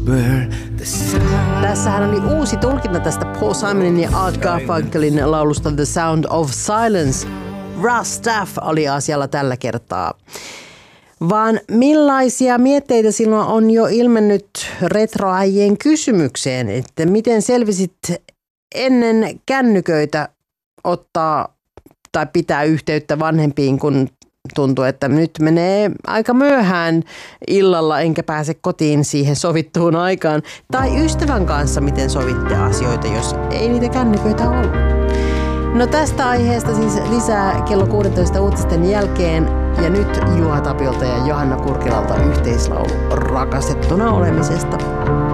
Tässähän oli uusi tulkinta tästä Paul Simonin ja Art Garfunkelin laulusta The Sound of Silence. Russ Staff oli asialla tällä kertaa. Vaan millaisia mietteitä silloin on jo ilmennyt retroäijien kysymykseen, että miten selvisit ennen kännyköitä ottaa tai pitää yhteyttä vanhempiin, kun tuntuu, että nyt menee aika myöhään illalla enkä pääse kotiin siihen sovittuun aikaan. Tai ystävän kanssa, miten sovitte asioita, jos ei niitä kännyköitä ollut. No tästä aiheesta siis lisää kello 16 uutisten jälkeen. Ja nyt Juha Tapiolta ja Johanna Kurkilalta yhteislaulu rakastettuna olemisesta.